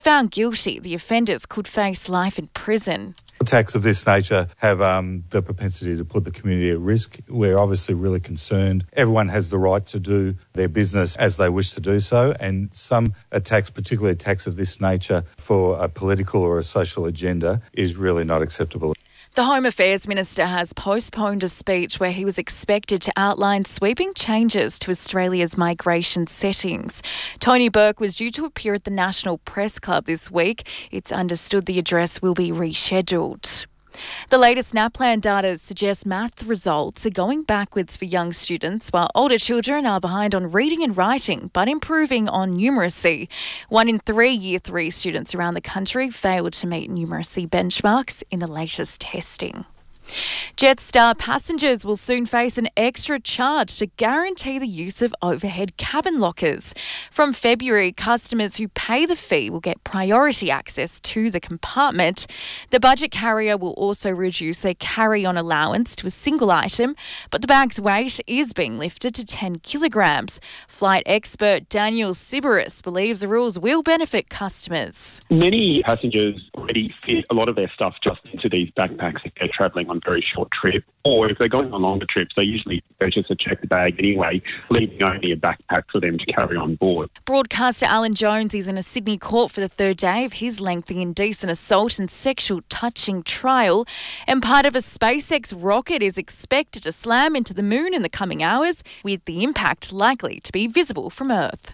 Found guilty, the offenders could face life in prison. Attacks of this nature have the propensity to put the community at risk. We're obviously really concerned. Everyone has the right to do their business as they wish to do so, and some attacks, particularly attacks of this nature for a political or a social agenda, is really not acceptable. The Home Affairs Minister has postponed a speech where he was expected to outline sweeping changes to Australia's migration settings. Tony Burke was due to appear at the National Press Club this week. It's understood the address will be rescheduled. The latest NAPLAN data suggests math results are going backwards for young students, while older children are behind on reading and writing, but improving on numeracy. 1 in 3 Year 3 students around the country failed to meet numeracy benchmarks in the latest testing. Jetstar passengers will soon face an extra charge to guarantee the use of overhead cabin lockers. From February, customers who pay the fee will get priority access to the compartment. The budget carrier will also reduce their carry-on allowance to a single item, but the bag's weight is being lifted to 10 kilograms. Flight expert Daniel Sibaris believes the rules will benefit customers. Many passengers already fit a lot of their stuff just into these backpacks if they're travelling on very short trip, or if they're going on longer trips, they usually purchase a checked bag anyway, leaving only a backpack for them to carry on board. Broadcaster Alan Jones is in a Sydney court for the third day of his lengthy indecent assault and sexual touching trial, and part of a SpaceX rocket is expected to slam into the moon in the coming hours, with the impact likely to be visible from Earth.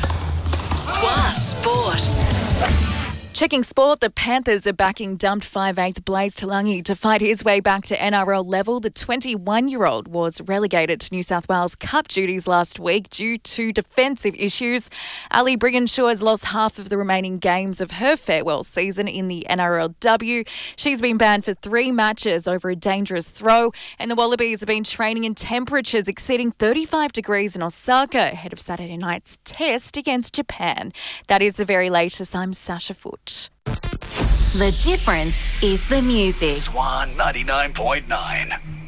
SWA Sport. Checking sport, the Panthers are backing dumped 5'8" Blaze Talangi to fight his way back to NRL level. The 21-year-old was relegated to New South Wales Cup duties last week due to defensive issues. Ali Brigginshaw has lost half of the remaining games of her farewell season in the NRLW. She's been banned for 3 matches over a dangerous throw, and the Wallabies have been training in temperatures exceeding 35 degrees in Osaka ahead of Saturday night's test against Japan. That is the very latest. I'm Sasha Foote. The difference is the music. SWA 99.9.